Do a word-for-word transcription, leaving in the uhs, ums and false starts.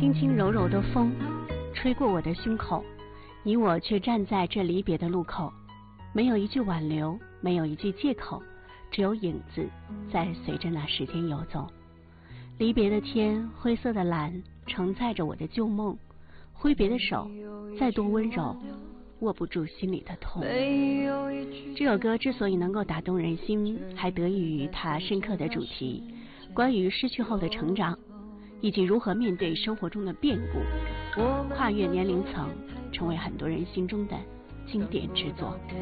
轻轻柔柔的风吹过我的胸口，你我却站在这离别的路口，没有一句挽留，没有一句借口，只有影子在随着那时间游走。离别的天，灰色的蓝承载着我的旧梦，挥别的手再多温柔，握不住心里的痛。这首歌之所以能够打动人心，还得益于它深刻的主题，关于失去后的成长，以及如何面对生活中的变故，跨越年龄层，成为很多人心中的经典之作。